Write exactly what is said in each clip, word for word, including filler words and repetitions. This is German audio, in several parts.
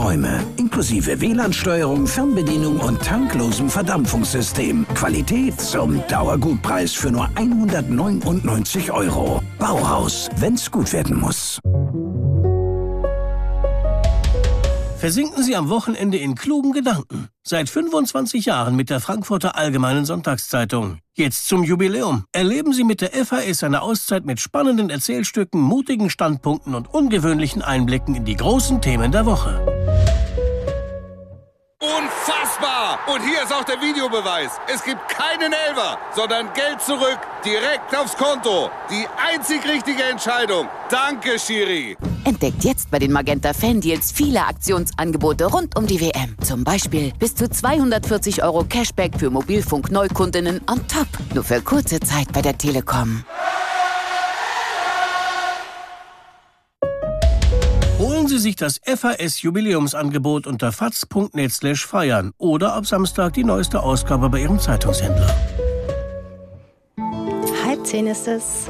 Räume. Inklusive W L A N-Steuerung, Fernbedienung und tanklosem Verdampfungssystem. Qualität zum Dauergutpreis für nur hundertneunundneunzig Euro. Bauhaus, wenn's gut werden muss. Versinken Sie am Wochenende in klugen Gedanken. Seit fünfundzwanzig Jahren mit der Frankfurter Allgemeinen Sonntagszeitung. Jetzt zum Jubiläum. Erleben Sie mit der F A S eine Auszeit mit spannenden Erzählstücken, mutigen Standpunkten und ungewöhnlichen Einblicken in die großen Themen der Woche. Unfassbar! Und hier ist auch der Videobeweis. Es gibt keinen Elfer, sondern Geld zurück, direkt aufs Konto. Die einzig richtige Entscheidung. Danke, Schiri. Entdeckt jetzt bei den Magenta Fan-Deals viele Aktionsangebote rund um die W M. Zum Beispiel bis zu zweihundertvierzig Euro Cashback für Mobilfunk-Neukundinnen on top. Nur für kurze Zeit bei der Telekom. Holen Sie sich das F A S-Jubiläumsangebot unter faz punkt net slash feiern oder ab Samstag die neueste Ausgabe bei Ihrem Zeitungshändler. Halb zehn ist es.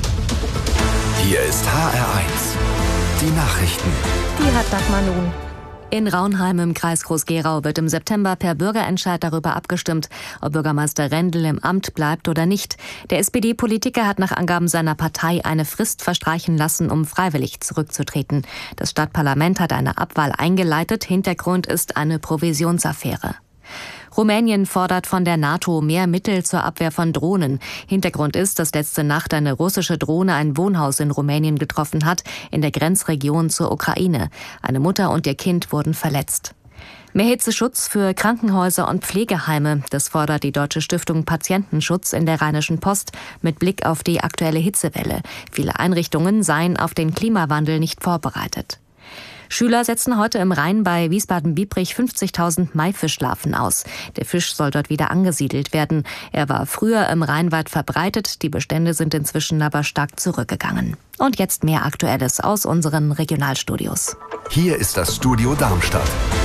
Hier ist H R eins. Die Nachrichten. Die hat Dagmar nun. In Raunheim im Kreis Groß-Gerau wird im September per Bürgerentscheid darüber abgestimmt, ob Bürgermeister Rendel im Amt bleibt oder nicht. Der S P D-Politiker hat nach Angaben seiner Partei eine Frist verstreichen lassen, um freiwillig zurückzutreten. Das Stadtparlament hat eine Abwahl eingeleitet. Hintergrund ist eine Provisionsaffäre. Rumänien fordert von der NATO mehr Mittel zur Abwehr von Drohnen. Hintergrund ist, dass letzte Nacht eine russische Drohne ein Wohnhaus in Rumänien getroffen hat, in der Grenzregion zur Ukraine. Eine Mutter und ihr Kind wurden verletzt. Mehr Hitzeschutz für Krankenhäuser und Pflegeheime. Das fordert die Deutsche Stiftung Patientenschutz in der Rheinischen Post mit Blick auf die aktuelle Hitzewelle. Viele Einrichtungen seien auf den Klimawandel nicht vorbereitet. Schüler setzen heute im Rhein bei Wiesbaden-Biebrich fünfzigtausend Maifischlarven aus. Der Fisch soll dort wieder angesiedelt werden. Er war früher im Rhein weit verbreitet. Die Bestände sind inzwischen aber stark zurückgegangen. Und jetzt mehr Aktuelles aus unseren Regionalstudios. Hier ist das Studio Darmstadt.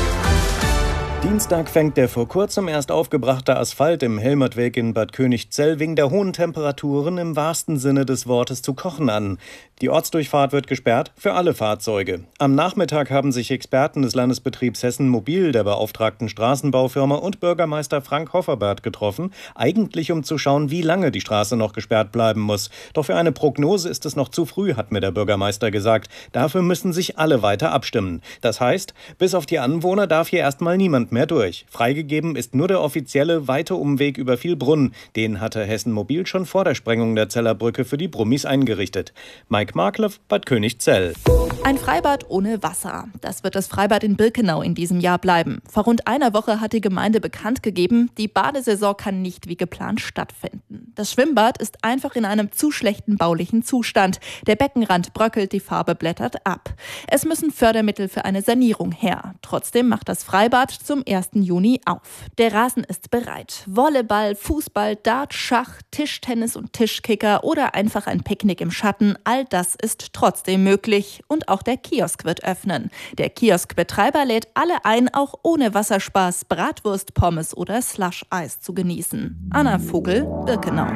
Dienstag fängt der vor kurzem erst aufgebrachte Asphalt im Helmertweg in Bad Königszell wegen der hohen Temperaturen im wahrsten Sinne des Wortes zu kochen an. Die Ortsdurchfahrt wird gesperrt für alle Fahrzeuge. Am Nachmittag haben sich Experten des Landesbetriebs Hessen Mobil, der beauftragten Straßenbaufirma und Bürgermeister Frank Hofferbert getroffen, eigentlich um zu schauen, wie lange die Straße noch gesperrt bleiben muss. Doch für eine Prognose ist es noch zu früh, hat mir der Bürgermeister gesagt. Dafür müssen sich alle weiter abstimmen. Das heißt, bis auf die Anwohner darf hier erstmal niemand mehr durch. Freigegeben ist nur der offizielle weite Umweg über Vielbrunn. Den hatte Hessen Mobil schon vor der Sprengung der Zeller Brücke für die Brummis eingerichtet. Mike Marklev, Bad Königszell. Ein Freibad ohne Wasser. Das wird das Freibad in Birkenau in diesem Jahr bleiben. Vor rund einer Woche hat die Gemeinde bekannt gegeben, die Badesaison kann nicht wie geplant stattfinden. Das Schwimmbad ist einfach in einem zu schlechten baulichen Zustand. Der Beckenrand bröckelt, die Farbe blättert ab. Es müssen Fördermittel für eine Sanierung her. Trotzdem macht das Freibad zum ersten Juni auf. Der Rasen ist bereit. Volleyball, Fußball, Dart, Schach, Tischtennis und Tischkicker oder einfach ein Picknick im Schatten, all das ist trotzdem möglich. Und auch der Kiosk wird öffnen. Der Kioskbetreiber lädt alle ein, auch ohne Wasserspaß Bratwurst, Pommes oder Slush-Eis zu genießen. Anna Vogel, Birkenau.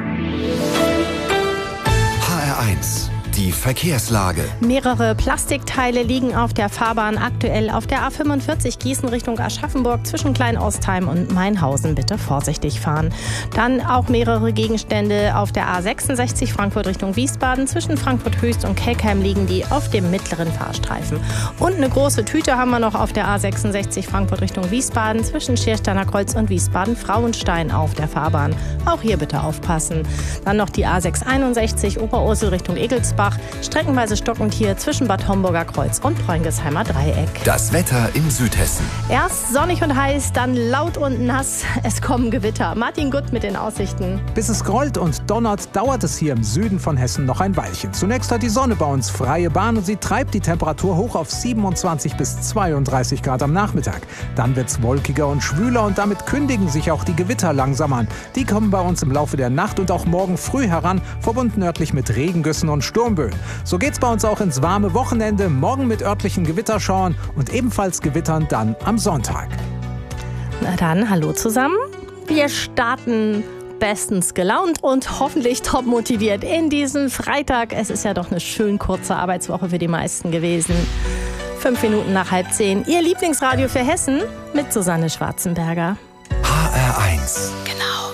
H R eins. Die Verkehrslage. Mehrere Plastikteile liegen auf der Fahrbahn aktuell auf der A fünfundvierzig Gießen Richtung Aschaffenburg zwischen Kleinostheim und Mainhausen. Bitte vorsichtig fahren. Dann auch mehrere Gegenstände auf der A sechsundsechzig Frankfurt Richtung Wiesbaden. Zwischen Frankfurt Höchst und Kelkheim liegen die auf dem mittleren Fahrstreifen. Und eine große Tüte haben wir noch auf der A sechsundsechzig Frankfurt Richtung Wiesbaden. Zwischen Schiersteiner Kreuz und Wiesbaden-Frauenstein auf der Fahrbahn. Auch hier bitte aufpassen. Dann noch die A sechshunderteinundsechzig Oberursel Richtung Egelsbach. Streckenweise stockend hier zwischen Bad Homburger Kreuz und Preungesheimer Dreieck. Das Wetter in Südhessen. Erst sonnig und heiß, dann laut und nass. Es kommen Gewitter. Martin Gutt mit den Aussichten. Bis es grollt und donnert, dauert es hier im Süden von Hessen noch ein Weilchen. Zunächst hat die Sonne bei uns freie Bahn und sie treibt die Temperatur hoch auf siebenundzwanzig bis zweiunddreißig Grad am Nachmittag. Dann wird es wolkiger und schwüler und damit kündigen sich auch die Gewitter langsam an. Die kommen bei uns im Laufe der Nacht und auch morgen früh heran, verbunden örtlich mit Regengüssen und Sturmböen. So geht's bei uns auch ins warme Wochenende, morgen mit örtlichen Gewitterschauern und ebenfalls Gewittern dann am Sonntag. Na dann, hallo zusammen. Wir starten bestens gelaunt und hoffentlich top motiviert in diesen Freitag. Es ist ja doch eine schön kurze Arbeitswoche für die meisten gewesen. Fünf Minuten nach halb zehn. Ihr Lieblingsradio für Hessen mit Susanne Schwarzenberger. H R eins. Genau.